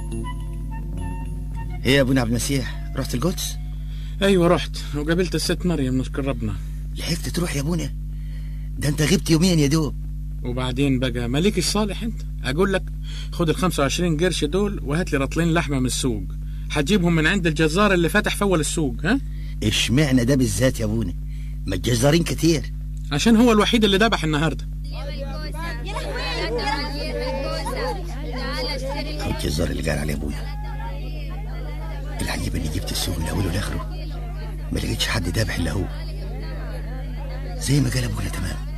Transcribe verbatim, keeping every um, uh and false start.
ايه يا ابونا عبد المسيح، رحت القدس؟ ايوه رحت وقابلت الست مريم نشكر ربنا. لحقت تروح يا ابونا؟ ده انت غبت يومين يا دوب. وبعدين بقى مالكش صالح انت. اقول لك خد ال خمسة وعشرين قرش دول وهات لي رطلين لحمه من السوق، هتجيبهم من عند الجزار اللي فاتح في اول السوق. ها اشمعنى ده بالذات يا ابونا؟ ما الجزارين كتير. عشان هو الوحيد اللي ذبح النهارده. هو الجزار اللي قال عليه ابونا. العجيب اني جبت السوق من اوله لاخره ما لقيتش حد ذابح الا هو، زي ما قال ابونا تمام.